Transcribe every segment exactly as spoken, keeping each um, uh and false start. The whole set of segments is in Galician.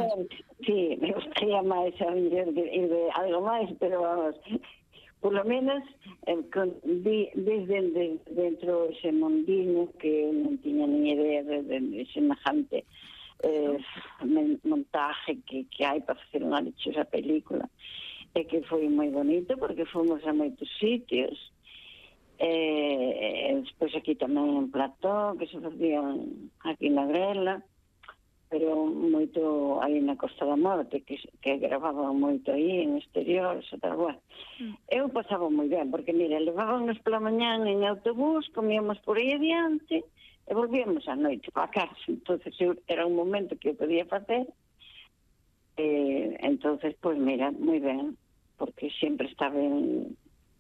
Sí, me gustaría máis a ir de, ir de algo máis, pero vamos, por lo menos eh, con, vi, desde de, dentro ese mundinho que non tiña ni idea de, de, de semejante eh, montaje que, que hai para facer unha dichosa película, e que foi moi bonito porque fomos a moitos sitios. Eh, despois aquí tamén en Plató, que se facían aquí na Grela, pero moito aí na Costa da Morte, que, que gravaban moito aí en exteriores e tal. Bueno, mm. eu pasaba moi ben, porque, mira, levábamos pola mañán en autobús, comíamos por aí adiante, e volvíamos a noite para casa. Entonces eu, era un momento que eu podía facer, e entonces, pois, pues, mira, moi ben, porque sempre está ben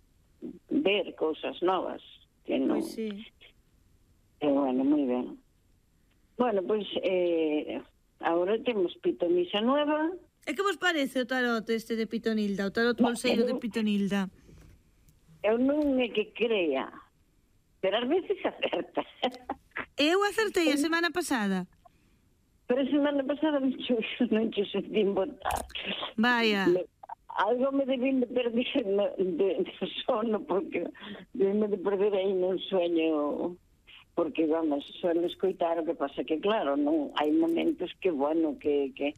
ver cousas novas. Que non... Pois sí. E, bueno, moi ben. Bueno, pois, pues, eh, agora temos pitonisa nueva. E que vos parece o tarot este de Pitonilda, o tarot bolseiro de Pitonilda? Eu non é que crea, pero ás veces acerta. Eu acertei a semana pasada. Pero a semana pasada non che, non che sentín votar. Vaya. Me, algo me debín de perder no, de, de sono, porque debín de perder aí nun sueño... Porque, vamos, suelo escoitar, o que pasa que, claro, non hai momentos que, bueno, que que,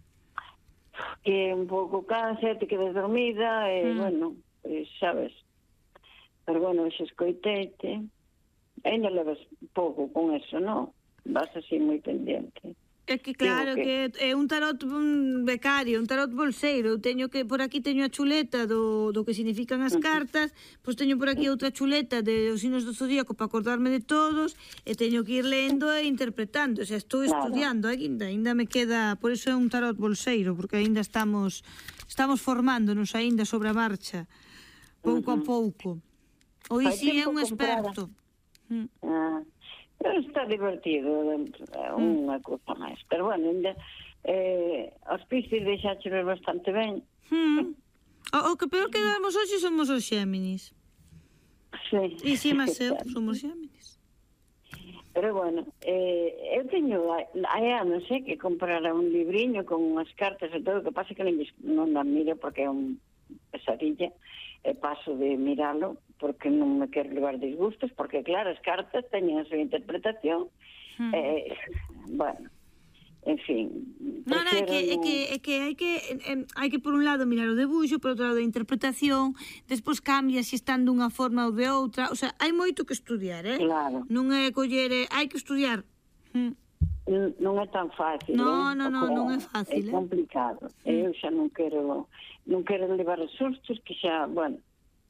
que un pouco cansa, te quedas dormida, e, mm. bueno, pues, sabes. Pero, bueno, se escoitete, ainda levas pouco con eso, non? Vas así moi pendiente. É que claro que... que é un tarot un becario, un tarot bolseiro. Eu teño que por aquí teño a chuleta do, do que significan as cartas, pois teño por aquí outra chuleta de os signos do zodíaco para acordarme de todos, e teño que ir lendo e interpretando. O sea, estou claro. estudiando ainda, ainda me queda, por eso é un tarot bolseiro, porque ainda estamos estamos formándonos ainda sobre a marcha, pouco uh-huh. a pouco. Hoy si é un experto. Mm. Ah. Pero está divertido, é unha cousa máis. Pero, bueno, ainda eh, os Piscis deixache ver bastante ben. Hmm. O, o que peor que damos hoxe somos os Xéminis. Sí. E si máis eu, somos Xéminis. Pero, bueno, eh, eu teño, hai anos, eh, que comprara un libriño con unhas cartas e todo, o que pasa que non, non la miro porque é un pesadilla, e paso de miralo porque non me quero levar disgustos, porque claro, as cartas teñen a súa interpretación. Mm. eh, bueno, en fin. Non, non, é que, é que, é que hai que eh, hai que por un lado mirar o debuxo, por outro lado a interpretación, despois cambia se están dunha forma ou de outra, o sea, hai moito que estudiar, eh? Claro. Non é coller, eh, hai que estudiar. Mm. Non é tan fácil, no, eh? No, no, non é fácil, é complicado. Eh? Eu xa non quero non quero levar os sustos, que xa, bueno,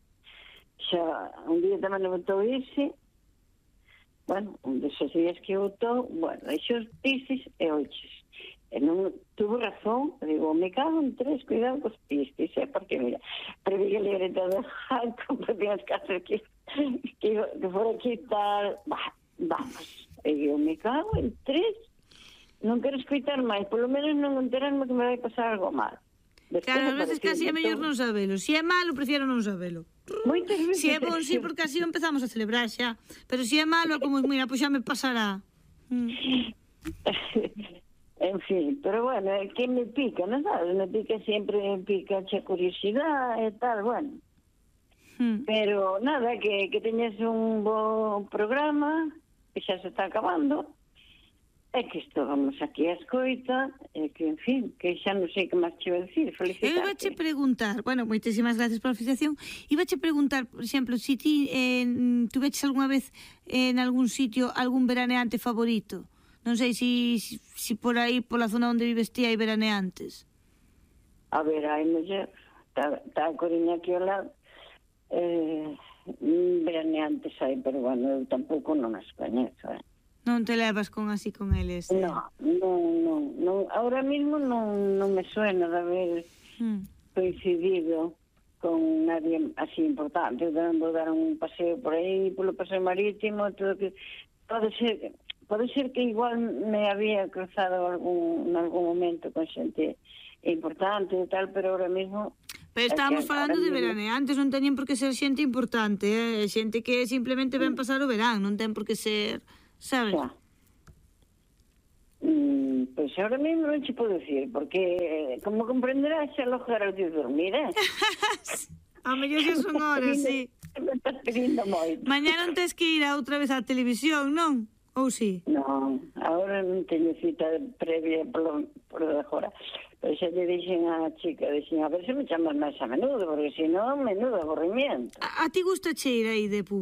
xa un día tamén me botou ese, bueno, un deses días que botou, bueno, deixo os Piscis e oiches. E non tuvo razón, digo, me cago en tres, cuidado cos Piscis, eh? Porque, mira, preví a libreta de banco, preví as casas que, que, que por aquí tal, bah, vamos, e eu me cago en tres, non quero escoitar máis, polo menos non enterarme que me vai pasar algo mal. Después claro, a veces casi é mellor non sabelo. Si é malo, prefiero non sabelo. Si é bon, si, porque así empezamos a celebrar xa. Pero si é malo, como, mira, pois xa me pasará. Mm. En fin, pero bueno, é que me pica, non sabes? Me pica sempre, me pica a curiosidade e tal, bueno. Mm. Pero nada, que, que teñes un bo programa, que xa se está acabando. É que estábamos aquí a escoita, e que, en fin, que xa non sei que máis che vou dicir, felicitarte. Eu iba che preguntar, bueno, moitísimas gracias pola felicitación, iba che preguntar, por exemplo, se si ti eh, tuveches algunha vez en algún sitio algún veraneante favorito. Non sei se si, si por aí, pola zona onde vives ti, hai veraneantes. A ver, hai muller, está a Coruña aquí ao lado, eh, veraneantes hai, pero bueno, eu tampouco non as coñezo, eh. Non te levas con así con eles? Eh? No, non, non, non, ahora mismo non, non me suena de haber mm. coincidido con nadie así importante. Eu tamén vou dar un paseo por aí, polo paseo marítimo, todo que pode ser, pode ser que igual me había cruzado algún, en algún momento con xente importante e tal, pero ahora mismo... Pero estábamos falando de veraneantes, non teñen por que ser xente importante, eh? Xente que simplemente ven pasar o verán, non ten por que ser... sabes? Xa. Mm, Pois ahora mesmo non che podo dicir, porque, como comprenderás, xa logo era de dormir, eh? A mellor xa son horas, sí. Me estás pedindo moito. Mañá non tes que ir a outra vez á televisión, non? Ou si? Non, agora non teño cita previa por, por agora. Pero xa lle dixen a chica, dixen, a ver se me chamas máis a menudo, porque senón, menudo aborrimiento. A, a ti gusta cheira aí de público?